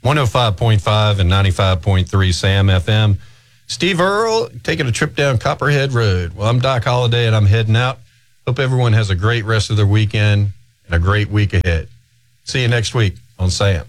105.5 and 95.3 Sam FM. Steve Earle taking a trip down Copperhead Road. Well, I'm Doc Holliday, and I'm heading out. Hope everyone has a great rest of their weekend and a great week ahead. See you next week on Sam.